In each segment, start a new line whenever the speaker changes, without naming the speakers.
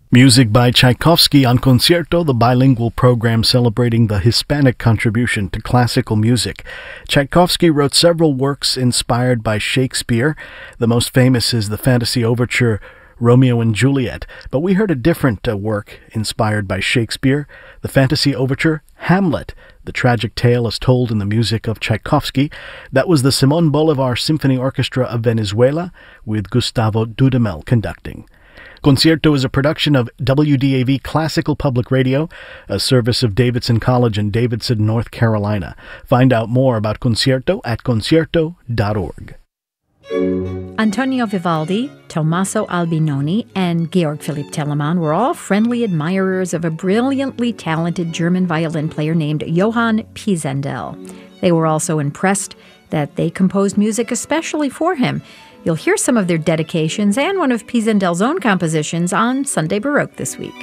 Music by Tchaikovsky on Concierto, the bilingual program celebrating the Hispanic contribution to classical music. Tchaikovsky wrote several works inspired by Shakespeare. The most famous is the fantasy overture Romeo and Juliet, but we heard a different work inspired by Shakespeare, the fantasy overture Hamlet. The tragic tale is told in the music of Tchaikovsky. That was the Simón Bolívar Symphony Orchestra of Venezuela with Gustavo Dudamel conducting. Concierto is a production of WDAV Classical Public Radio, a service of Davidson College in Davidson, North Carolina. Find out more about Concierto at concierto.org.
Antonio Vivaldi, Tommaso Albinoni, and Georg Philipp Telemann were all friendly admirers of a brilliantly talented German violin player named Johann Pisendel. They were also impressed that they composed music especially for him. You'll hear some of their dedications and one of Pisendel's own compositions on Sunday Baroque this week.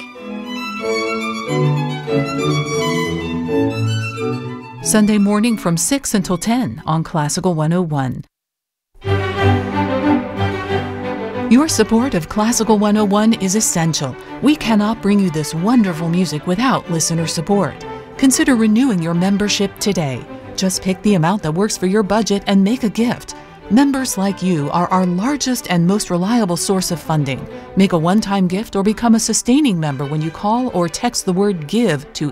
Sunday morning from 6 until 10 on Classical 101. Your support of Classical 101 is essential. We cannot bring you this wonderful music without listener support. Consider renewing your membership today. Just pick the amount that works for your budget and make a gift. Members like you are our largest and most reliable source of funding. Make a one-time gift or become a sustaining member when you call or text the word GIVE to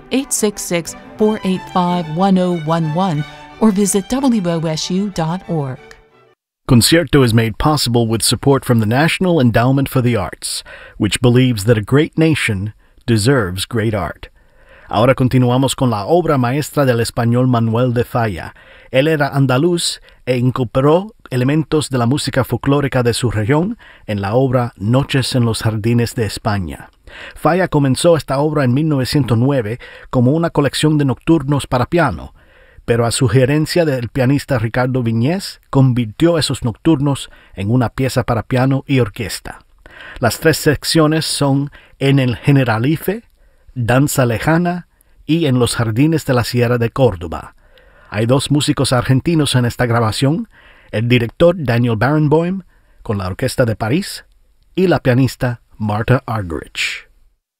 866-485-1011 or visit wosu.org.
Concierto is made possible with support from the National Endowment for the Arts, which believes that a great nation deserves great art. Ahora continuamos con la obra maestra del español Manuel de Falla. Él era andaluz e incorporó elementos de la música folclórica de su región en la obra Noches en los Jardines de España. Falla comenzó esta obra en 1909 como una colección de nocturnos para piano, pero a sugerencia del pianista Ricardo Viñés, convirtió esos nocturnos en una pieza para piano y orquesta. Las tres secciones son En el Generalife, Danza Lejana y En los Jardines de la Sierra de Córdoba. Hay dos músicos argentinos en esta grabación, el director Daniel Barenboim, con la Orquesta de París, y la pianista Marta Argerich.